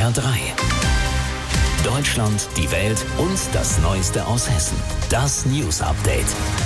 HR3. Deutschland, die Welt und das Neueste aus Hessen. Das News Update.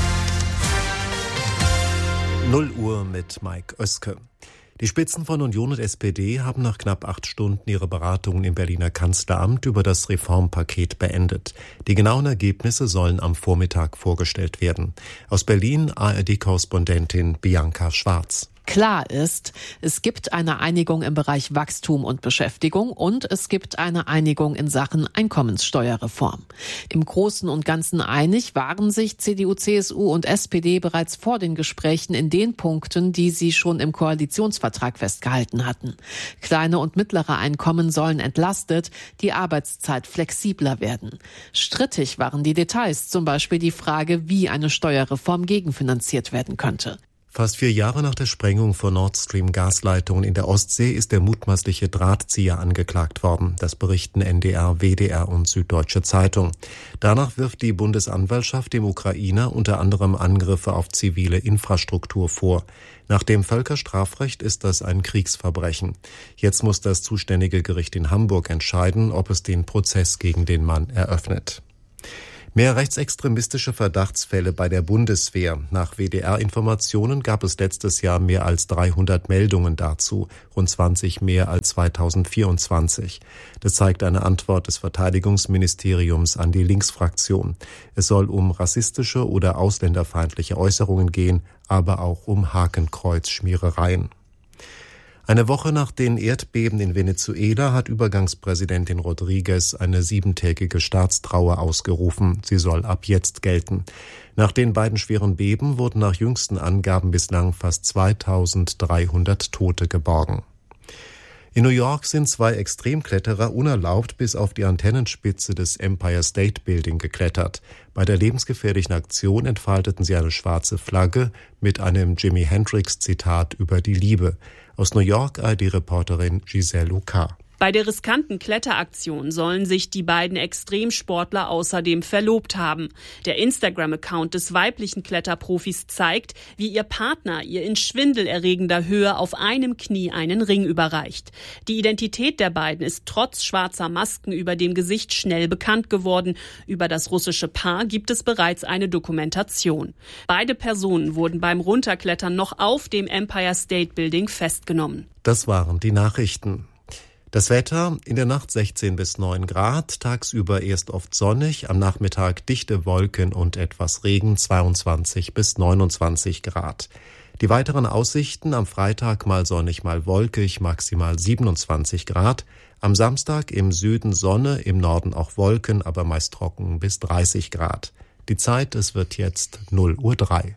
0 Uhr mit Mike Oeske. Die Spitzen von Union und SPD haben nach knapp 8 Stunden ihre Beratungen im Berliner Kanzleramt über das Reformpaket beendet. Die genauen Ergebnisse sollen am Vormittag vorgestellt werden. Aus Berlin ARD-Korrespondentin Bianca Schwarz. Klar ist, es gibt eine Einigung im Bereich Wachstum und Beschäftigung und es gibt eine Einigung in Sachen Einkommenssteuerreform. Im Großen und Ganzen einig waren sich CDU, CSU und SPD bereits vor den Gesprächen in den Punkten, die sie schon im Koalitionsvertrag festgehalten hatten. Kleine und mittlere Einkommen sollen entlastet, die Arbeitszeit flexibler werden. Strittig waren die Details, zum Beispiel die Frage, wie eine Steuerreform gegenfinanziert werden könnte. Fast 4 Jahre nach der Sprengung von Nord Stream Gasleitungen in der Ostsee ist der mutmaßliche Drahtzieher angeklagt worden. Das berichten NDR, WDR und Süddeutsche Zeitung. Danach wirft die Bundesanwaltschaft dem Ukrainer unter anderem Angriffe auf zivile Infrastruktur vor. Nach dem Völkerstrafrecht ist das ein Kriegsverbrechen. Jetzt muss das zuständige Gericht in Hamburg entscheiden, ob es den Prozess gegen den Mann eröffnet. Mehr rechtsextremistische Verdachtsfälle bei der Bundeswehr. Nach WDR-Informationen gab es letztes Jahr mehr als 300 Meldungen dazu, rund 20 mehr als 2024. Das zeigt eine Antwort des Verteidigungsministeriums an die Linksfraktion. Es soll um rassistische oder ausländerfeindliche Äußerungen gehen, aber auch um Hakenkreuzschmierereien. Eine Woche nach den Erdbeben in Venezuela hat Übergangspräsidentin Rodriguez eine 7-tägige Staatstrauer ausgerufen. Sie soll ab jetzt gelten. Nach den beiden schweren Beben wurden nach jüngsten Angaben bislang fast 2300 Tote geborgen. In New York sind 2 Extremkletterer unerlaubt bis auf die Antennenspitze des Empire State Building geklettert. Bei der lebensgefährlichen Aktion entfalteten sie eine schwarze Flagge mit einem Jimi Hendrix-Zitat über die Liebe. Aus New York die Reporterin Giselle Luca. Bei der riskanten Kletteraktion sollen sich die beiden Extremsportler außerdem verlobt haben. Der Instagram-Account des weiblichen Kletterprofis zeigt, wie ihr Partner ihr in schwindelerregender Höhe auf einem Knie einen Ring überreicht. Die Identität der beiden ist trotz schwarzer Masken über dem Gesicht schnell bekannt geworden. Über das russische Paar gibt es bereits eine Dokumentation. Beide Personen wurden beim Runterklettern noch auf dem Empire State Building festgenommen. Das waren die Nachrichten. Das Wetter, in der Nacht 16 bis 9 Grad, tagsüber erst oft sonnig, am Nachmittag dichte Wolken und etwas Regen, 22 bis 29 Grad. Die weiteren Aussichten, am Freitag mal sonnig, mal wolkig, maximal 27 Grad. Am Samstag im Süden Sonne, im Norden auch Wolken, aber meist trocken bis 30 Grad. Die Zeit, es wird jetzt 0:03 Uhr.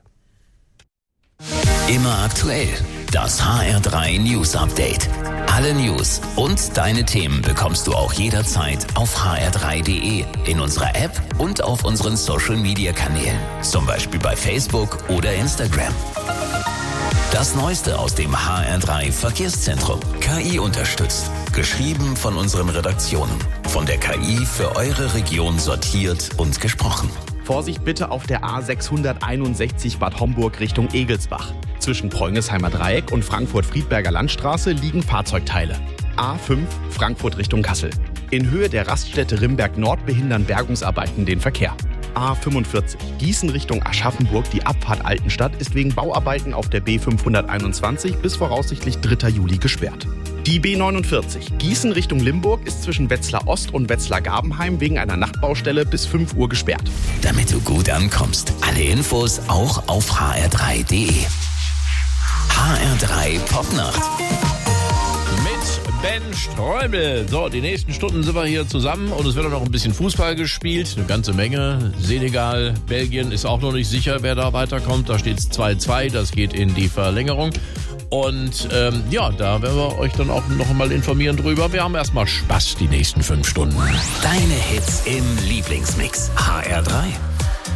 Immer aktuell. Das HR3 News Update. Alle News und deine Themen bekommst du auch jederzeit auf hr3.de, in unserer App und auf unseren Social-Media-Kanälen. Zum Beispiel bei Facebook oder Instagram. Das Neueste aus dem HR3 Verkehrszentrum. KI unterstützt. Geschrieben von unseren Redaktionen. Von der KI für eure Region sortiert und gesprochen. Vorsicht bitte auf der A661 Bad Homburg Richtung Egelsbach. Zwischen Preunesheimer Dreieck und Frankfurt-Friedberger Landstraße liegen Fahrzeugteile. A5 Frankfurt Richtung Kassel. In Höhe der Raststätte Rimberg Nord behindern Bergungsarbeiten den Verkehr. A45 Gießen Richtung Aschaffenburg, die Abfahrt Altenstadt, ist wegen Bauarbeiten auf der B521 bis voraussichtlich 3. Juli gesperrt. Die B49 Gießen Richtung Limburg ist zwischen Wetzlar Ost und Wetzlar Gabenheim wegen einer Nachtbaustelle bis 5 Uhr gesperrt. Damit du gut ankommst. Alle Infos auch auf hr3.de. HR3 Popnacht. Mit Ben Ströbel. So, die nächsten Stunden sind wir hier zusammen und es wird auch noch ein bisschen Fußball gespielt. Eine ganze Menge. Senegal, Belgien ist auch noch nicht sicher, wer da weiterkommt. Da steht es 2:2. Das geht in die Verlängerung. Und ja, da werden wir euch dann auch noch mal informieren drüber. Wir haben erstmal Spaß die nächsten 5 Stunden. Deine Hits im Lieblingsmix. HR3.